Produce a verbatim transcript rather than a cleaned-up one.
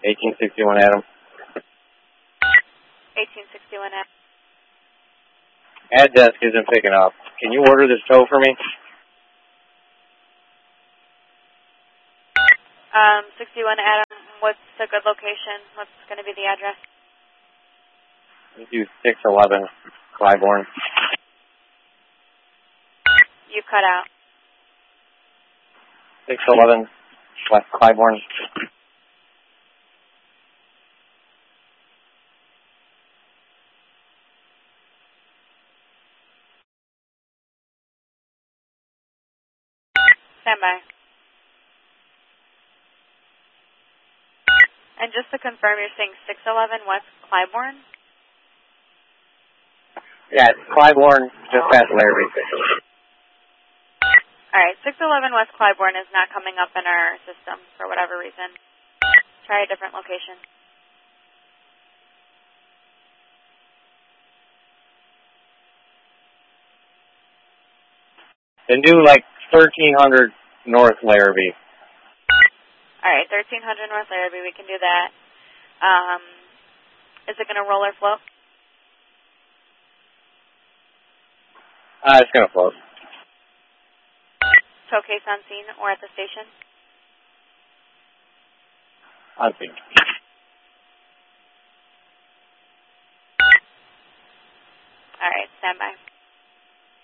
eighteen sixty-one Adam. eighteen sixty-one Adam. Ad desk isn't picking up. Can you order this tow for me? Um, sixty-one Adam, what's a good location? What's going to be the address? We do six eleven Clybourne. You cut out. six eleven West Clybourne. Stand by. And just to confirm, you're saying six eleven West Clybourne? Yeah, it's Clybourne, just past Larrabee. All right, six eleven West Clybourne is not coming up in our system for whatever reason. Try a different location. Then do like thirteen hundred North Larrabee. All right, thirteen hundred North Larrabee, we can do that. Um, is it going to roll or float? Uh, it's going to float. Tow case on scene or at the station? On scene. All right, stand by.